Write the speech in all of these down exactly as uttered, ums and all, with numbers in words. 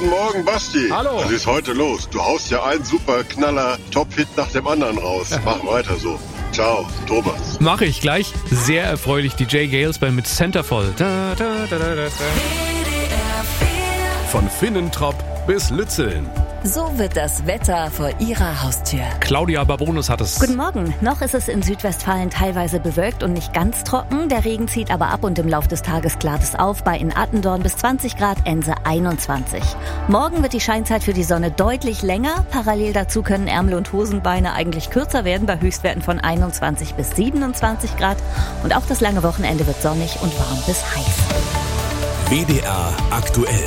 Guten Morgen, Basti. Hallo. Was ist heute los? Du haust ja einen super Knaller Top-Hit nach dem anderen raus. Mach weiter so. Ciao, Thomas. Mache ich gleich. Sehr erfreulich. D J Gales bei mit Centerfold. Da, da, da, da, da. Von Finnentrop bis Lützeln. So wird das Wetter vor Ihrer Haustür. Claudia Babonus hat es. Guten Morgen. Noch ist es in Südwestfalen teilweise bewölkt und nicht ganz trocken. Der Regen zieht aber ab und im Laufe des Tages klart es auf. Bei in Attendorn bis zwanzig Grad, Ense einundzwanzig. Morgen wird die Scheinzeit für die Sonne deutlich länger. Parallel dazu können Ärmel und Hosenbeine eigentlich kürzer werden bei Höchstwerten von einundzwanzig bis siebenundzwanzig Grad. Und auch das lange Wochenende wird sonnig und warm bis heiß. W D R aktuell.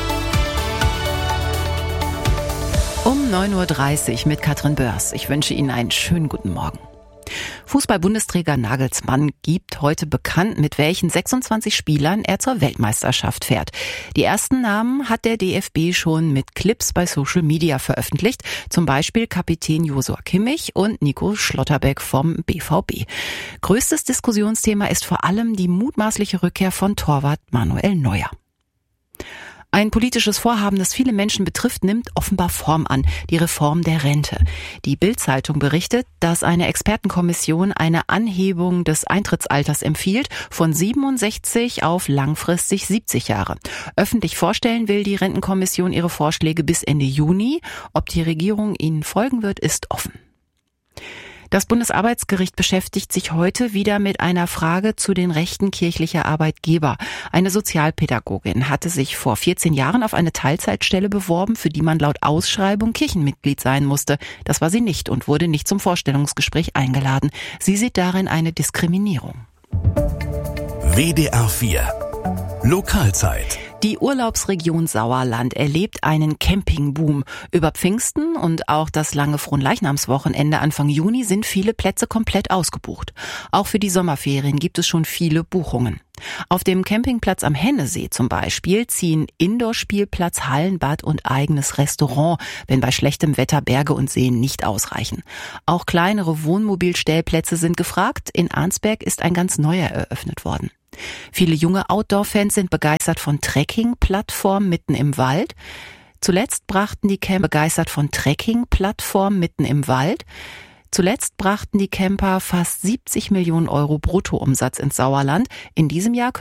Um neun Uhr dreißig mit Katrin Börs. Ich wünsche Ihnen einen schönen guten Morgen. Fußball-Bundesträger Nagelsmann gibt heute bekannt, mit welchen sechsundzwanzig Spielern er zur Weltmeisterschaft fährt. Die ersten Namen hat der D F B schon mit Clips bei Social Media veröffentlicht. Zum Beispiel Kapitän Joshua Kimmich und Nico Schlotterbeck vom B V B. Größtes Diskussionsthema ist vor allem die mutmaßliche Rückkehr von Torwart Manuel Neuer. Ein politisches Vorhaben, das viele Menschen betrifft, nimmt offenbar Form an, die Reform der Rente. Die Bild-Zeitung berichtet, dass eine Expertenkommission eine Anhebung des Eintrittsalters empfiehlt, von siebenundsechzig auf langfristig siebzig Jahre. Öffentlich vorstellen will die Rentenkommission ihre Vorschläge bis Ende Juni. Ob die Regierung ihnen folgen wird, ist offen. Das Bundesarbeitsgericht beschäftigt sich heute wieder mit einer Frage zu den Rechten kirchlicher Arbeitgeber. Eine Sozialpädagogin hatte sich vor vierzehn Jahren auf eine Teilzeitstelle beworben, für die man laut Ausschreibung Kirchenmitglied sein musste. Das war sie nicht und wurde nicht zum Vorstellungsgespräch eingeladen. Sie sieht darin eine Diskriminierung. W D R vier Lokalzeit. Die Urlaubsregion Sauerland erlebt einen Campingboom. Über Pfingsten und auch das lange Fronleichnamswochenende Anfang Juni sind viele Plätze komplett ausgebucht. Auch für die Sommerferien gibt es schon viele Buchungen. Auf dem Campingplatz am Hennesee zum Beispiel ziehen Indoor-Spielplatz, Hallenbad und eigenes Restaurant, wenn bei schlechtem Wetter Berge und Seen nicht ausreichen. Auch kleinere Wohnmobilstellplätze sind gefragt. In Arnsberg ist ein ganz neuer eröffnet worden. Viele junge Outdoor-Fans sind begeistert von Trekking-Plattformen mitten im Wald. Zuletzt brachten die Camper begeistert von Trekking-Plattformen mitten im Wald. Zuletzt brachten die Camper fast siebzig Millionen Euro Bruttoumsatz ins Sauerland. In diesem Jahr